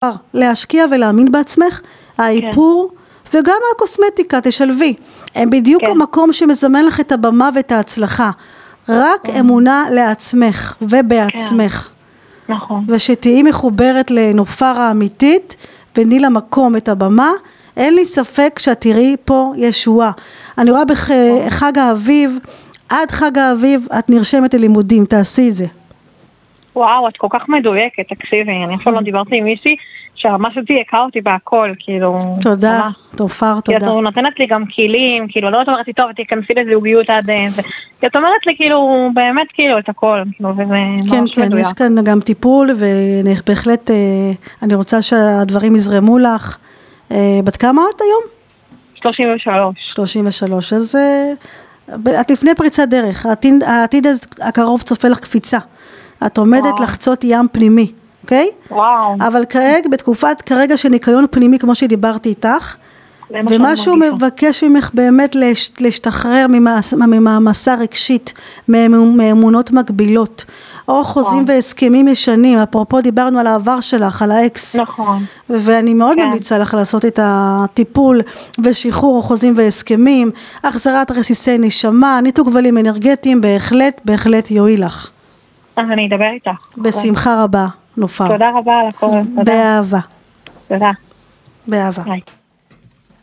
להשקיע ולהאמין בעצמך, האיפור וגם הקוסמטיקה, תשלבי. הם בדיוק המקום שמזמן לך את הבמה ואת ההצלחה. רק אמונה לעצמך ובעצמך. נכון. ושתהי מחוברת לנופר האמיתית, וני למקום את הבמה, אין לי ספק שאת תראי פה ישועה. אני רואה בחג האביב, עד חג האביב את נרשמת ללימודים, תעשי את זה. וואו, את כל כך מדויקת, תקשיבי, אני אפילו לא דיברתי עם מישהי, שממש אותי יקה אותי בהכל, כאילו... תודה, תופר, תודה. כי את נותנת לי גם כלים, כאילו, לא אומרת לי, טוב, תיכנסי לזוגיות עד... כי את אומרת לי, כאילו, באמת, כאילו, את הכל, כאילו, וזה ממש מדויק. כן, יש כאן גם טיפול, ובהחלט אני רוצה שהדברים יזרמו לך. בת כמה את היום? 33. 33, אז את לפני פריצת דרך, העתיד הקרוב צופה לך קפיצה. את עומדת לחצות ים פנימי, אוקיי? וואו. אבל בתקופת כרגע של ניקיון פנימי, כמו שדיברתי איתך, ומשהו מבקש ממך באמת להשתחרר ממעמסה רגשית, מאמונות מגבילות, או חוזים והסכמים ישנים, אפרופו דיברנו על העבר שלך, על האקס. נכון. ואני מאוד ממליצה לך לעשות את הטיפול ושחרור חוזים והסכמים, החזרת רסיסי נשמה, ניתוק גבלים אנרגטיים, בהחלט יועיל לך. אז אני אדבר איתך. בשמחה רבה, נופר. תודה רבה על הכל. באהבה. תודה. באהבה. ביי.